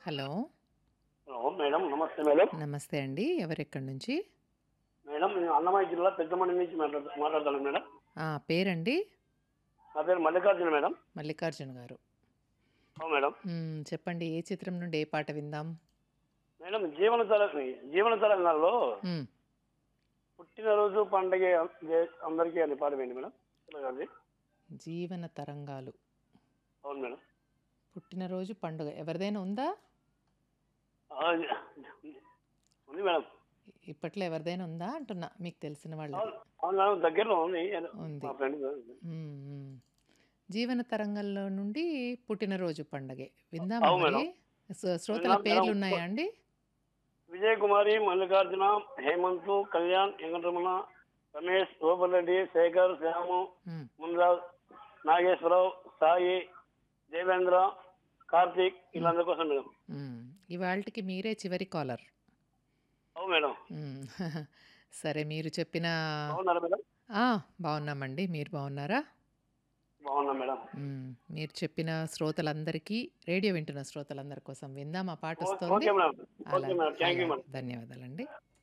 Hello. Hello madam. నమస్తే madam. నమస్తే అండి. ఎవరెక్కడి నుంచి? మేడం నేను అన్నమయ్య జిల్లా పెద్దమండి నుంచి మాట్లాడతాను మేడం. పేరండి? నా పేరు మల్లికార్జున మేడం. మల్లికార్జున గారు. అవును మేడం. చెప్పండి. ఏ చిత్రం నుండి ఏ పాట విందాం? మేడం జీవన తరంగాల్లో హ్మ్. పుట్టినరోజు పండగ అందరికీ అని పాట వేయండి మేడం. పిల్లగాడిది. జీవన తరంగాలు. అవును మేడం. పుట్టినరోజు పండుగ ఎవరిదైనా ఉందా? ఆ, ఉంది మేడం. ఇప్పట్లో ఎవరిదైనా ఉందా అంటున్నా, మీకు తెలిసిన వాళ్ళది. అవును అవును మేడం, దగ్గరలో ఉంది. ఉంది. మా ఫ్రెండ్. హ్మ్. హ్మ్. జీవన తరంగంలో నుండి పుట్టినరోజు పండగే. విందామా అవును మరి? మేడం. శ్రోతల విన్నాం మేడం. పేర్లున్నాయా అండి? విజయ్ కుమారి, మల్లికార్జున, హేమంత్, కళ్యాణ్, వెంకటరమణ, రమేష్, రెడ్డి, శేఖర్, శ్యాము, హ్మ్. మున్రాజ్, నాగేశ్వరరావు, సాయి, దేవేంద్ర, కార్తీక్, హ్మ్. వీళ్ళందరి కోసం మేడం. హ్మ్. ఇవాల్టికి మీరే చివరి కాలర్. అవును మేడం. హ్మ్. సరే, మీరు చెప్పిన బాగున్నారా మేడం? ఆ! బావున్నామండి. మీరు బావున్నారా? బాగున్నాం మేడం. మీరు చెప్పిన శ్రోతలందరికీ, రేడియో వింటున్న శ్రోతలందరి కోసం విందామా పాటొస్తోంది? Okay madam. ఓకే అలాగే. మేడం. థ్యాంక్ యూ అలాగే. మేడం. ధన్యవాదాలండి.